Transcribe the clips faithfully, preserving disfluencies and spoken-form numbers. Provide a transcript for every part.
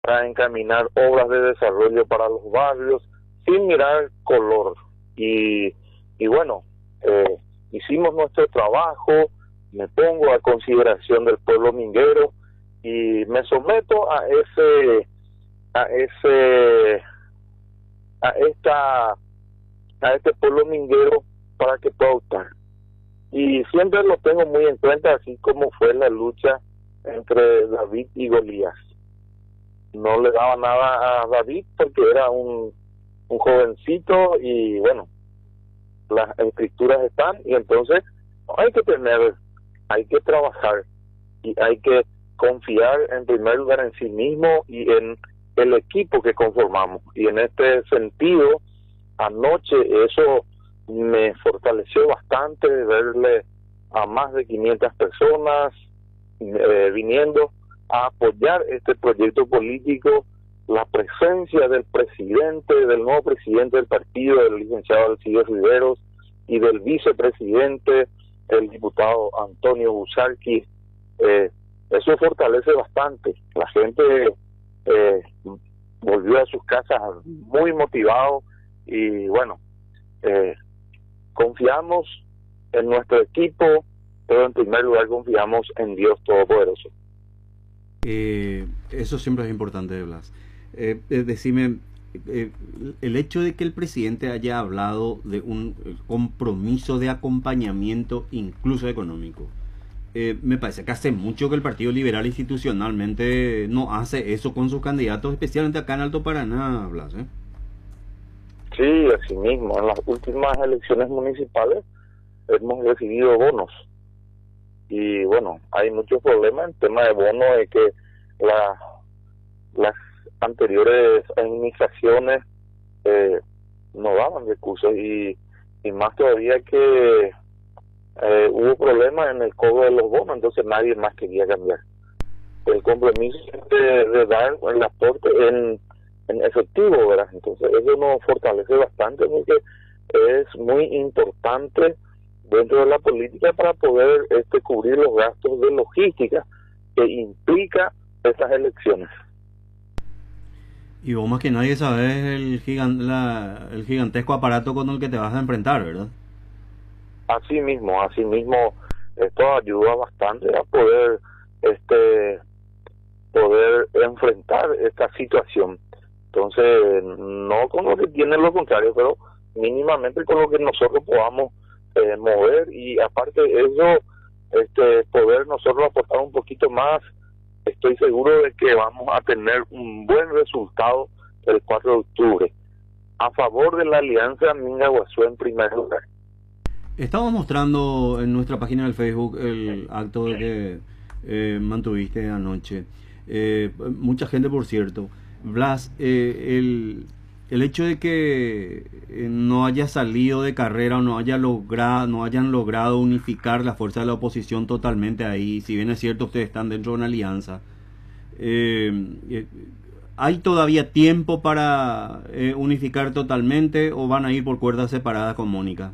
para encaminar obras de desarrollo para los barrios, sin mirar color. Y, y bueno, eh, hicimos nuestro trabajo, me pongo a consideración del pueblo minguero y me someto a ese, a ese, a esta, a este pueblo minguero para que pueda optar. Y siempre lo tengo muy en cuenta, así como fue la lucha entre David y Golías. No le daba nada a David porque era un, un jovencito y bueno, las escrituras están y entonces hay que tener, hay que trabajar y hay que confiar en primer lugar en sí mismo y en el equipo que conformamos. Y en este sentido, anoche eso me fortaleció bastante, verle a más de quinientas personas eh, viniendo a apoyar este proyecto político, la presencia del presidente, del nuevo presidente del partido, del licenciado Alcides Riveros, y del vicepresidente, el diputado Antonio Busarqui. Eh, eso fortalece bastante. La gente eh, volvió a sus casas muy motivado y bueno, eh, confiamos en nuestro equipo, pero en primer lugar confiamos en Dios Todopoderoso. Eh, eso siempre es importante, Blas. Eh, eh, decime, eh, el hecho de que el presidente haya hablado de un compromiso de acompañamiento, incluso económico, eh, me parece que hace mucho que el Partido Liberal institucionalmente no hace eso con sus candidatos, especialmente acá en Alto Paraná, Blas, ¿eh? Sí, así mismo. En las últimas elecciones municipales hemos recibido bonos. Y bueno, hay muchos problemas en tema de bonos, de que la, las anteriores administraciones eh, no daban recursos y, y más todavía que eh, hubo problemas en el cobro de los bonos, entonces nadie más quería cambiar. El compromiso de, de dar el aporte en, en efectivo, ¿verdad? Entonces eso nos fortalece bastante porque es muy importante dentro de la política para poder este cubrir los gastos de logística que implica estas elecciones. Y vos más que nadie sabes el, gigan, la, el gigantesco aparato con el que te vas a enfrentar, ¿verdad? Así mismo, así mismo, esto ayuda bastante a poder este poder enfrentar esta situación. Entonces, no con lo que tiene lo contrario, pero mínimamente con lo que nosotros podamos eh, mover, y aparte de eso, este poder nosotros aportar un poquito más. Estoy seguro de que vamos a tener un buen resultado el cuatro de octubre a favor de la alianza Minga-Guazú en primer lugar. Estamos mostrando en nuestra página del Facebook el acto que eh, mantuviste anoche. Eh, mucha gente, por cierto. Blas, eh, el, el hecho de que eh, no haya salido de carrera o no haya logrado, no hayan logrado unificar la fuerza de la oposición totalmente ahí, si bien es cierto ustedes están dentro de una alianza, eh, eh, ¿hay todavía tiempo para eh, unificar totalmente o van a ir por cuerdas separadas con Mónica?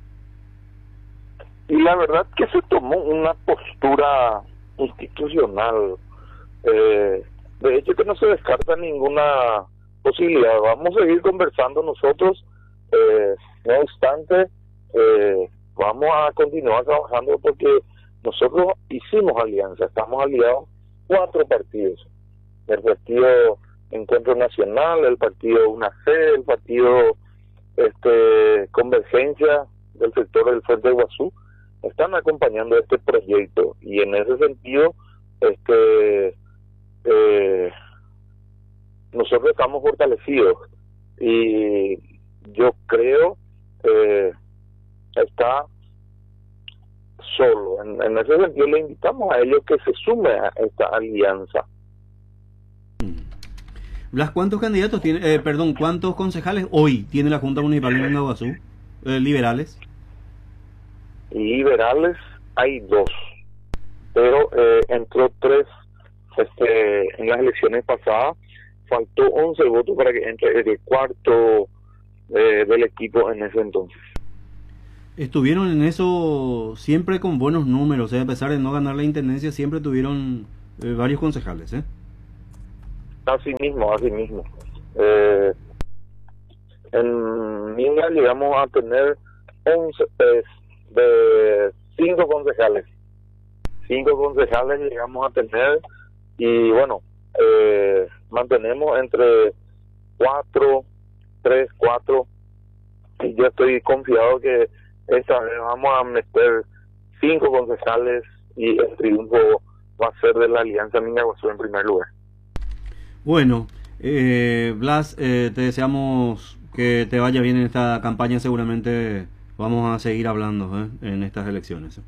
Y la verdad que se tomó una postura institucional, eh, de hecho que no se descarta ninguna posibilidad. Vamos a seguir conversando nosotros, eh, no obstante, eh, vamos a continuar trabajando porque nosotros hicimos alianza, estamos aliados cuatro partidos: el partido Encuentro Nacional, el partido UNACE, el partido este Convergencia del sector del Frente de Guazú, están acompañando este proyecto, y en ese sentido este eh, nosotros estamos fortalecidos, y yo creo que está solo. En, en ese sentido le invitamos a ellos que se sumen a esta alianza. Blas, ¿cuántos candidatos tiene, eh, perdón, cuántos concejales hoy tiene la Junta Municipal de Minga-Guazú? Eh, liberales. Liberales hay dos, pero eh, entró tres este, en las elecciones pasadas. Faltó once votos para que entre el cuarto eh, del equipo en ese entonces. Estuvieron en eso siempre con buenos números, ¿eh? A pesar de no ganar la intendencia, siempre tuvieron eh, varios concejales, ¿eh? Así mismo, así mismo. Eh, en Minga llegamos a tener once, eh, de cinco concejales. Cinco concejales llegamos a tener y bueno, eh, mantenemos entre cuatro, tres, cuatro, y yo estoy confiado que esta vez vamos a meter cinco concejales y el triunfo va a ser de la Alianza Minga Guazú en primer lugar. Bueno, eh, Blas, eh, te deseamos que te vaya bien en esta campaña. Seguramente vamos a seguir hablando ¿eh? en estas elecciones.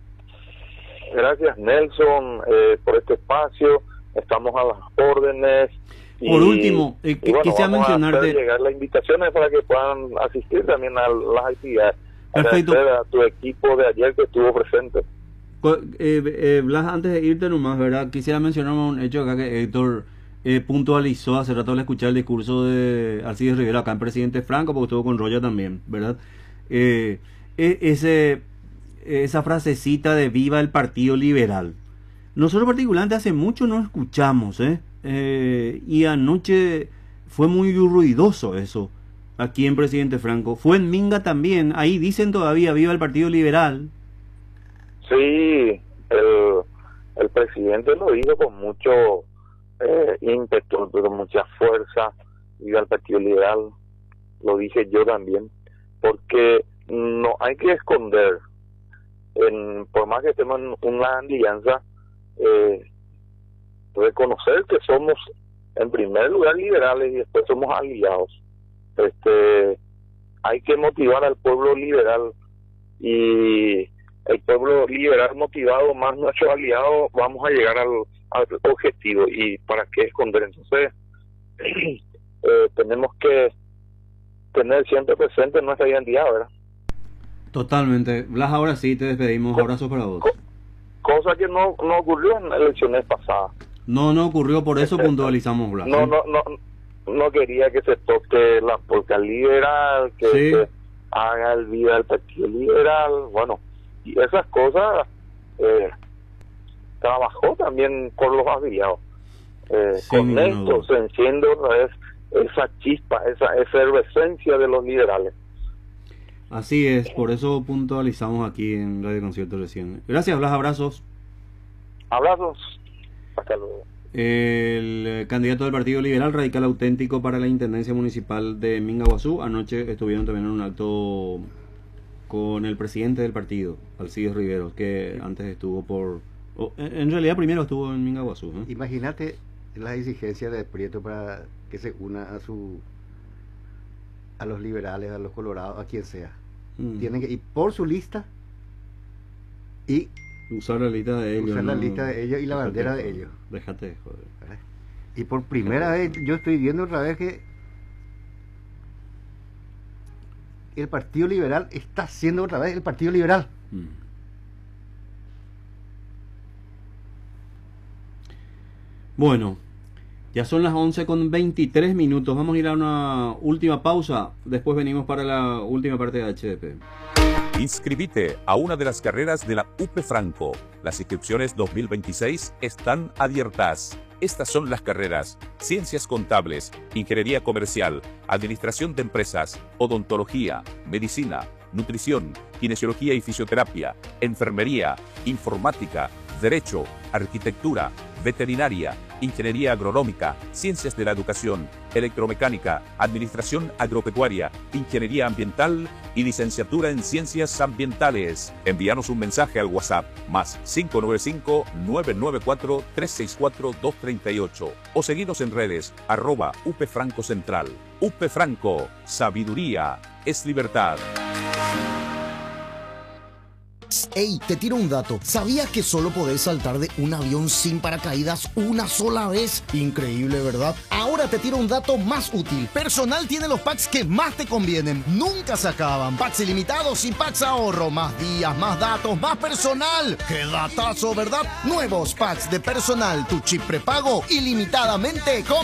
Gracias, Nelson, eh, por este espacio. Estamos a las órdenes. Y, por último, eh, y bueno, quisiera vamos mencionarte... a hacer llegar las invitaciones para que puedan asistir también a las actividades. Perfecto. Agradecer a tu equipo de ayer que estuvo presente. Eh, eh, Blas, antes de irte nomás, ¿verdad? Quisiera mencionar un hecho acá que Héctor eh, puntualizó. Hace rato le escuché el discurso de Alcides Rivera acá en Presidente Franco, porque estuvo con Roya también, ¿verdad? Eh, ese, esa frasecita de viva el Partido Liberal. Nosotros particularmente hace mucho no escuchamos, ¿eh? Eh, y anoche fue muy ruidoso eso, aquí en Presidente Franco. Fue en Minga también, ahí dicen todavía viva el Partido Liberal. Sí, el, el presidente lo dijo con mucho eh, ímpetu, con mucha fuerza, viva el Partido Liberal, lo dije yo también, porque no hay que esconder, en, por más que estemos en una alianza, eh, reconocer que somos en primer lugar liberales y después somos aliados. Este, hay que motivar al pueblo liberal y el pueblo liberal motivado más nuestros aliados vamos a llegar al, al objetivo. Y para qué esconder, entonces eh, tenemos que tener siempre presente nuestra identidad, ¿verdad? Totalmente. Blas, ahora sí te despedimos. Abrazos para vos. Cosa que no, no ocurrió en las elecciones pasadas. No, no ocurrió, por eso puntualizamos, Blas. No, ¿eh? no, no, no quería que se toque la polca liberal, que sí. se haga el vida del Partido Liberal, bueno, y esas cosas eh, trabajó también por los afiliados. Eh, con esto no. se enciende otra vez esa chispa, esa efervescencia de los liberales. Así es, por eso puntualizamos aquí en Radio Concierto recién. Gracias, Blas, abrazos. Abrazos, hasta luego. El candidato del Partido Liberal Radical Auténtico para la Intendencia Municipal de Minga Guazú. Anoche estuvieron también en un acto con el presidente del partido, Alcides Rivera, que antes estuvo por... Oh, en realidad primero estuvo en Minga Guazú, ¿eh? Imagínate las exigencias de Prieto para que se una a su a los liberales, a los colorados, a quien sea. Mm. Tienen que ir por su lista y usar la lista de ellos. Usar no, la lista de ellos y la bandera joder, de ellos. Déjate de joder. Y por primera vez yo estoy viendo otra vez que el Partido Liberal está siendo otra vez el Partido Liberal. Mm. Bueno, ya son las once con veintitrés minutos. Vamos a ir a una última pausa. Después venimos para la última parte de H D P. Inscribite a una de las carreras de la U P E Franco. Las inscripciones dos mil veintiséis están abiertas. Estas son las carreras: Ciencias Contables, Ingeniería Comercial, Administración de Empresas, Odontología, Medicina, Nutrición, Kinesiología y Fisioterapia, Enfermería, Informática, Derecho, Arquitectura, Veterinaria, Ingeniería Agronómica, Ciencias de la Educación, Electromecánica, Administración Agropecuaria, Ingeniería Ambiental y Licenciatura en Ciencias Ambientales. Envíanos un mensaje al WhatsApp más cinco nueve cinco, nueve nueve cuatro, tres seis cuatro, dos tres ocho o seguinos en redes arroba U P Franco Central. U P Franco, sabiduría es libertad. Ey, te tiro un dato. ¿Sabías que solo podés saltar de un avión sin paracaídas una sola vez? Increíble, ¿verdad? Ahora te tiro un dato más útil. Personal tiene los packs que más te convienen. Nunca se acaban. Packs ilimitados y packs ahorro. Más días, más datos, más personal. ¡Qué datazo!, ¿verdad? Nuevos packs de Personal. Tu chip prepago ilimitadamente con